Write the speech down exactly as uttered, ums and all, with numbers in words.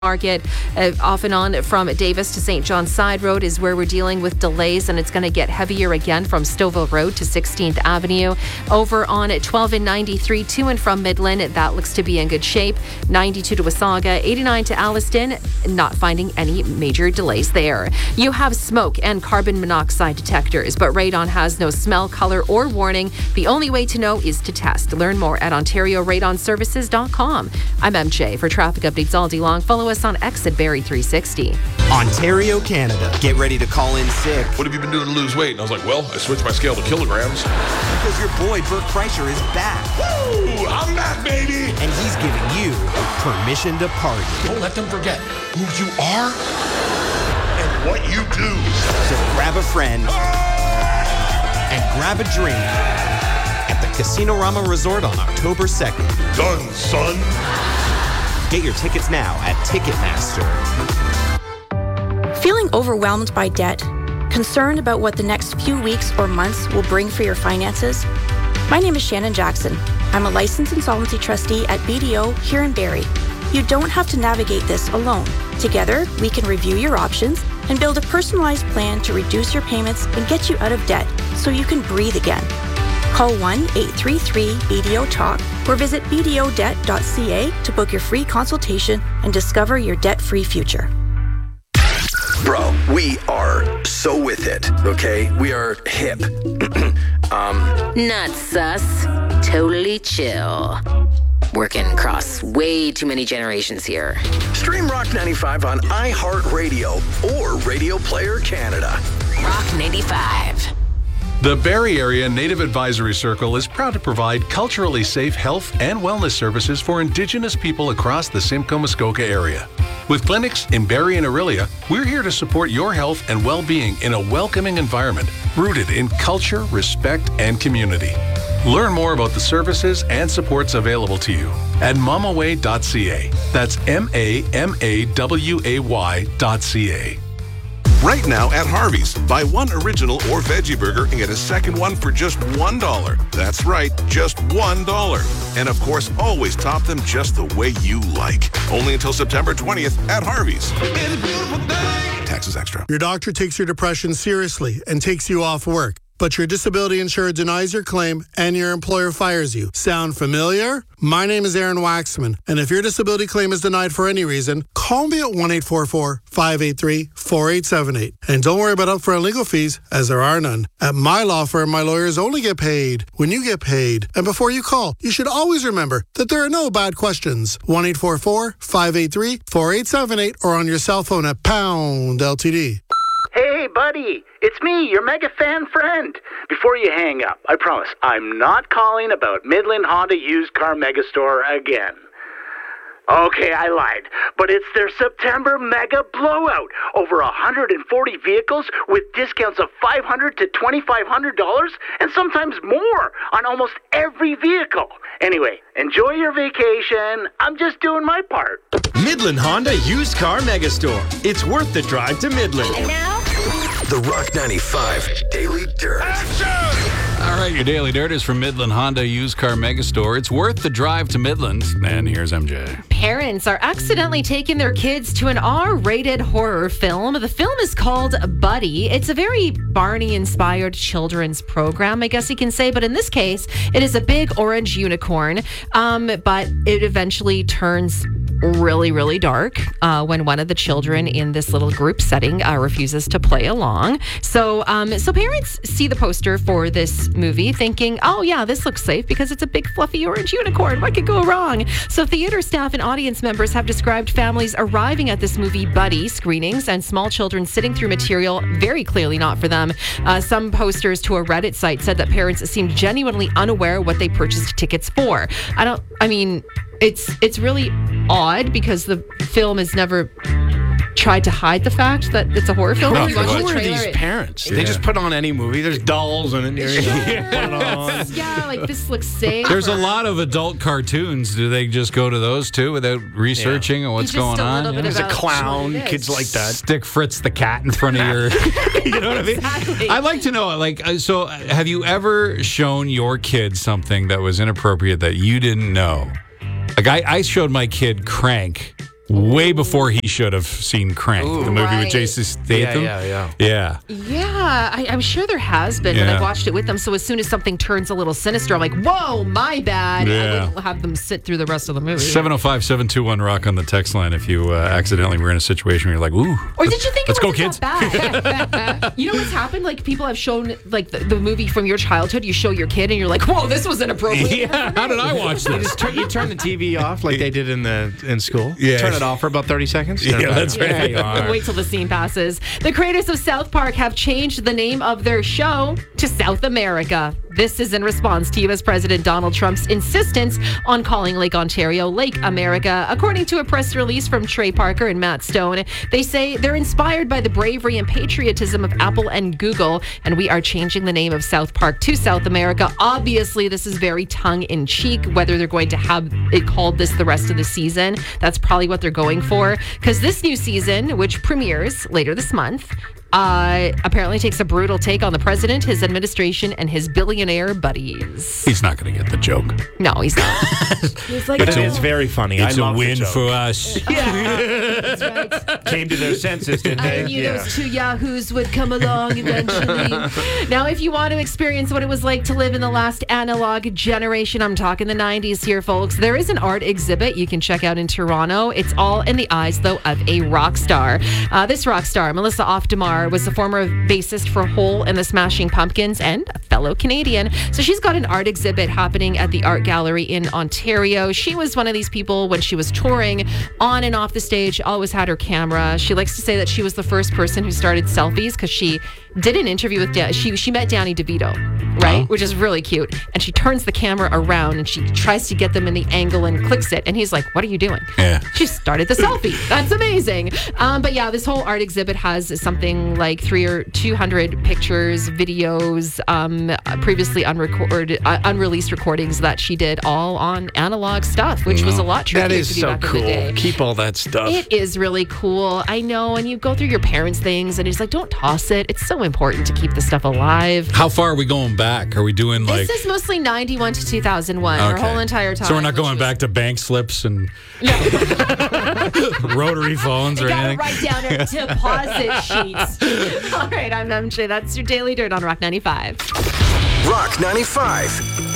Market, uh, off and on from Davis to Saint John's Side Road is where we're dealing with delays, and it's going to get heavier again from Stouffville Road to sixteenth Avenue. Over on twelve and ninety-three to and from Midland, that looks to be in good shape. ninety-two to Wasaga, eighty-nine to Alliston, not finding any major delays there. You have smoke and carbon monoxide detectors, but radon has no smell, color, or warning. The only way to know is to test. Learn more at ontario radon services dot com. I'm M J. For traffic updates all day long, follow us on X at Barrie three sixty. Ontario, Canada. Get ready to call in sick. What have you been doing to lose weight? And I was like, well, I switched my scale to kilograms. Because your boy, Bert Kreischer, is back. Woo! I'm back, baby! And he's giving you permission to party. Don't let them forget who you are and what you do. So grab a friend and grab a drink at the Casino Rama Resort on October second. Done, son. Get your tickets now at Ticketmaster. Feeling overwhelmed by debt? Concerned about what the next few weeks or months will bring for your finances? My name is Shannon Jackson. I'm a licensed insolvency trustee at B D O here in Barrie. You don't have to navigate this alone. Together, we can review your options and build a personalized plan to reduce your payments and get you out of debt so you can breathe again. Call one eight three three B D O talk or visit b d o debt dot c a to book your free consultation and discover your debt-free future. Bro, we are so with it, okay? We are hip. um, Not sus. Totally chill. Working across way too many generations here. Stream Rock ninety-five on iHeartRadio or Radio Player Canada. Rock ninety-five. The Barrie Area Native Advisory Circle is proud to provide culturally safe health and wellness services for Indigenous people across the Simcoe-Muskoka area. With clinics in Barrie and Orillia, we're here to support your health and well-being in a welcoming environment rooted in culture, respect, and community. Learn more about the services and supports available to you at mamaway dot c a. That's M A M A W A Y dot C A. Right now at Harvey's, buy one original or veggie burger and get a second one for just one dollar. That's right, just one dollar. And of course, always top them just the way you like. Only until September twentieth at Harvey's. It's a beautiful day. Taxes extra. Your doctor takes your depression seriously and takes you off work, but your disability insurer denies your claim and your employer fires you. Sound familiar? My name is Aaron Waxman, and if your disability claim is denied for any reason, call me at one eight four four, five eight three, four eight seven eight. And don't worry about upfront legal fees, as there are none. At my law firm, my lawyers only get paid when you get paid. And before you call, you should always remember that there are no bad questions. one eight four four, five eight three, four eight seven eight or on your cell phone at pound L T D. Hey, buddy, it's me, your mega fan friend. Before you hang up, I promise I'm not calling about Midland Honda Used Car Megastore again. Okay, I lied, but it's their September mega blowout. Over one hundred forty vehicles with discounts of five hundred dollars to twenty-five hundred dollars and sometimes more on almost every vehicle. Anyway, enjoy your vacation. I'm just doing my part. Midland Honda Used Car Megastore. It's worth the drive to Midland. And now, The Rock ninety-five Daily Dirt. All right, your Daily Dirt is from Midland Honda Used Car Megastore. It's worth the drive to Midland. And here's M J. Parents are accidentally taking their kids to an R-rated horror film. The film is called Buddy. It's a very Barney-inspired children's program, I guess you can say. But in this case, it is a big orange unicorn. Um, but it eventually turns really, really dark uh, when one of the children in this little group setting uh, refuses to play along. So, um, so parents see the poster for this movie thinking, oh yeah, this looks safe because it's a big fluffy orange unicorn. What could go wrong? So theater staff and audience members have described families arriving at this movie Buddy screenings and small children sitting through material very clearly not for them. Uh, some posters to a Reddit site said that parents seemed genuinely unaware what they purchased tickets for. I don't, I mean, it's it's really odd because the film has never tried to hide the fact that it's a horror film. No, If you watch the who are trailer, these it- parents? Yeah. They just put on any movie. There's dolls and it. Yes. Yeah, like this looks safe. There's a or- lot of adult cartoons. Do they just go to those too without researching on what's Just going a on? little bit There's a about clown, what it is. kids like that. Stick Fritz the cat in front of your. You know what I mean? Exactly. I'd like to know, like, uh, so uh, have you ever shown your kids something that was inappropriate that you didn't know? Like, I, I showed my kid Crank way before he should have seen Crank, Ooh. the movie Right. with Jason Statham. Yeah, yeah, yeah. Yeah, I, I'm sure there has been, but Yeah. I watched it with them. So as soon as something turns a little sinister, I'm like, whoa, my bad. I Yeah. wouldn't have them sit through the rest of the movie. seven oh five, seven two one, rock on the text line if you uh, accidentally were in a situation where you're like, ooh. Or did you think Let's it go, wasn't kids. that bad? You know what's happened? Like, people have shown, like, the, the movie from your childhood. You show your kid, and you're like, whoa, this was inappropriate. Yeah, how did I watch You this? just turn, you turn the T V off like they did in the in school. Yeah. Turn it off for about thirty seconds. Turn it Yeah, back that's on. right. There you are. Wait till the scene passes. The creators of South Park have changed the name of their show to South America. This is in response to U S President Donald Trump's insistence on calling Lake Ontario Lake America. According to a press release from Trey Parker and Matt Stone, they say they're inspired by the bravery and patriotism of Apple and Google, and we are changing the name of South Park to South America. Obviously, this is very tongue-in-cheek. Whether they're going to have it called this the rest of the season, that's probably what they're going for. Because this new season, which premieres later this month, uh, apparently takes a brutal take on the president, his administration, and his billionaire buddies. He's not going to get the joke. No, he's not. He's like, But it "Oh." is very funny. It's I a love the win joke. for us. That's right. Came to their senses, didn't I they? knew those two yahoos would come along eventually. Now, if you want to experience what it was like to live in the last analog generation, I'm talking the nineties here, folks, there is an art exhibit you can check out in Toronto. It's all in the eyes, though, of a rock star. Uh, this rock star, Melissa Ofdemar, was the former bassist for Hole and the Smashing Pumpkins and a fellow Canadian. So she's got an art exhibit happening at the Art Gallery in Ontario. She was one of these people when she was touring on and off the stage, always had her camera. She likes to say that she was the first person who started selfies because she did an interview with Dan- she she met Danny DeVito, right? Oh. Which is really cute. And she turns the camera around and she tries to get them in the angle and clicks it. And he's like, "What are you doing?" Yeah. She started the selfie. That's amazing. Um, but yeah, this whole art exhibit has something like three or two hundred pictures, videos, um, previously unrecorded, uh, unreleased recordings that she did, all on analog stuff, which was a lot trickier That to is do so back cool. in the day. Keep all that stuff. It is really cool. I know. And you go through your parents' things and it's like, don't toss it. It's so important to keep the stuff alive. How far are we going back? Are we doing like... This is mostly ninety-one to two thousand one, our Okay. whole entire time. So we're not which going was- back to bank slips and rotary phones You or gotta anything? write down a deposit sheet. All right, I'm M J. That's your Daily Dirt on Rock ninety-five. Rock ninety-five.